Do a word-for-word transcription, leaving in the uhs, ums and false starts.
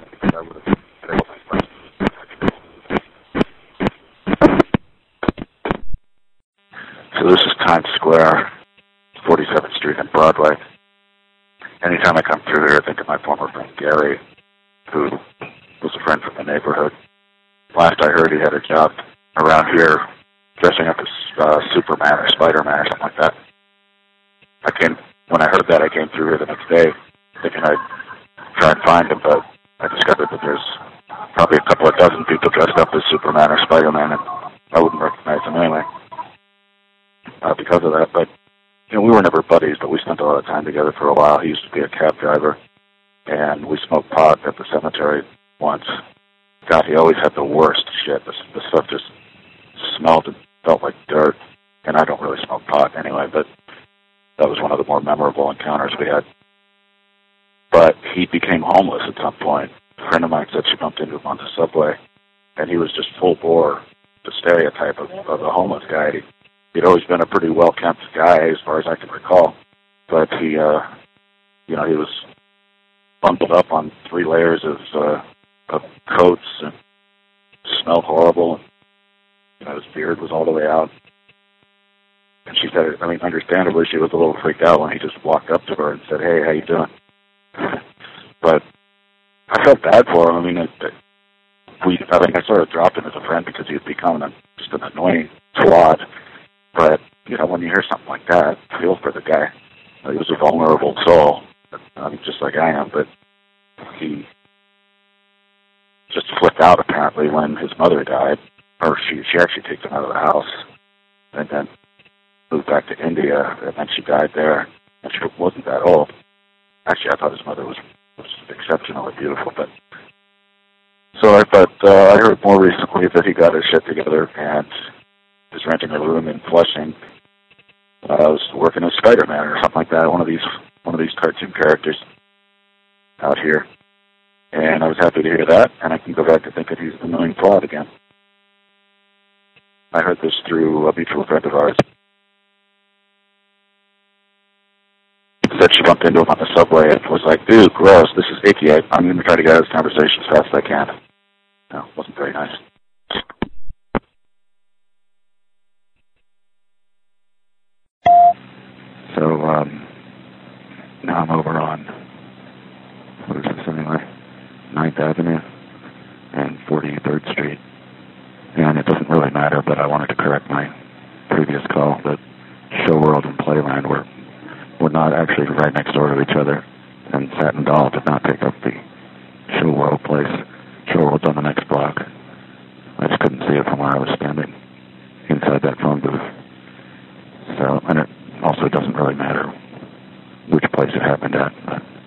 because I would have been able to find. So this is Times Square, forty-seventh Street and Broadway. Anytime I come through here, I think of my former friend Gary, who was a friend from the neighborhood. Last I heard, he had a job around here dressing up as uh, Superman or Spider-Man or something like that. I came, when I heard that, I came through here the next day thinking I'd try and find him, but I discovered that there's probably a couple of dozen people dressed up as Superman or Spider-Man, and I wouldn't recognize them anyway uh, because of that. But, you know, we were never buddies, but we spent a lot of time together for a while. He used to be a cab driver, and we smoked pot at the cemetery once. God, he always had the worst shit. The, the stuff just smelled and felt like dirt, and I don't really smoke pot anyway, but that was one of the more memorable encounters we had. But he became homeless at some point. A friend of mine said she bumped into him on the subway, and he was just full bore, the stereotype of, of a homeless guy. He, he'd always been a pretty well-kept guy, as far as I can recall, but he, uh, you know, he was bundled up on three layers of, uh, of coats and smelled horrible, and you know, his beard was all the way out. And she said, I mean, understandably, she was a little freaked out when he just walked up to her and said, "Hey, how you doing?" But I felt bad for him. I mean, it, it, we, I mean, I sort of dropped him as a friend because he had become an, just an annoying twat. But, you know, when you hear something like that, I feel for the guy. He was a vulnerable soul, I mean, just like I am, but he just flipped out, apparently, when his mother died. Or she, she actually kicked him out of the house and then moved back to India, and then she died there, and she wasn't that old. Actually, I thought his mother was, was exceptionally beautiful, but so I thought, uh, I heard more recently that he got his shit together and is renting a room in Flushing. Uh, I was working as Spider-Man or something like that, one of these one of these cartoon characters out here. And I was happy to hear that, and I can go back to thinking he's an annoying fraud again. I heard this through a mutual friend of ours. Said she bumped into him on the subway and was like, "Dude, gross, this is icky. I, I'm going to try to get out of this conversation as fast as I can." No, it wasn't very nice. So, um, now I'm over on, what is this anyway? ninth Avenue and forty-third Street. And it doesn't really matter, but I wanted to correct my previous call that Show World and Playland were, were not actually right next door to each other. And Satin Doll did not pick up the Show World place. Show World's on the next block. I just couldn't see it from where I was standing inside that phone booth. So, and it also doesn't really matter which place it happened at. But